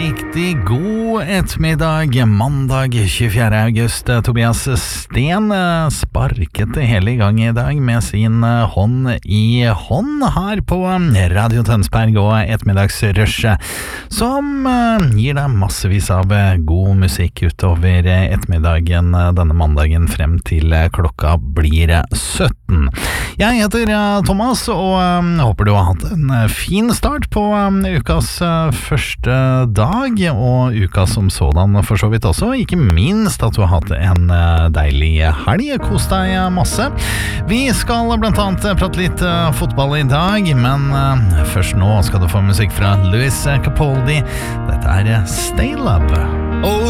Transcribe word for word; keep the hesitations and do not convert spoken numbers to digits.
riktig god ettermiddag, mandag tjuefjerde august. Tobias Sten sparket det hele i gang i dag med sin hånd i hånd her på Radio Tønsberg og ettermiddagsrushet, som gir deg massevis av god musikk utover ettermiddagen denne mandagen frem til klokka blir sytten. Jeg heter Thomas og håper du har hatt en fin start på ukas første dag, og uka som sådan for så vidt også, ikke minst at du har hatt en deilig helg. Kos deg masse. Vi skal blant annet prate litt fotball i dag, men først nå skal du få musikk fra Lewis Capaldi. Dette er Stay Love.